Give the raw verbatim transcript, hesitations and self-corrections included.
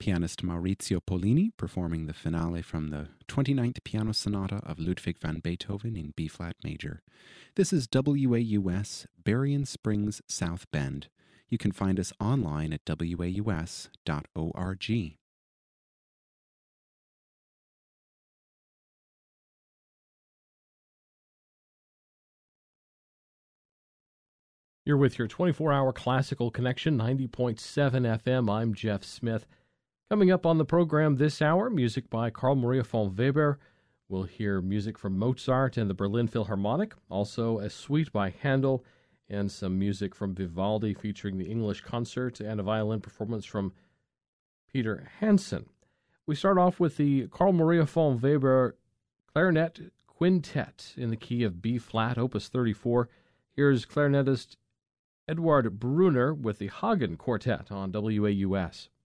pianist Maurizio Pollini performing the finale from the twenty-ninth Piano Sonata of Ludwig van Beethoven in B-flat major. This is W A U S, Berrien Springs, South Bend. You can find us online at w a u s dot org. You're with your twenty-four hour classical connection, ninety point seven F M. I'm Jeff Smith. Coming up on the program this hour, music by Carl Maria von Weber. We'll hear music from Mozart and the Berlin Philharmonic, also a suite by Handel, and some music from Vivaldi featuring the English concert and a violin performance from Peter Hansen. We start off with the Carl Maria von Weber Clarinet Quintet in the key of B-flat, opus thirty-four. Here's clarinetist Eduard Brunner with the Hagen Quartet on W A U S.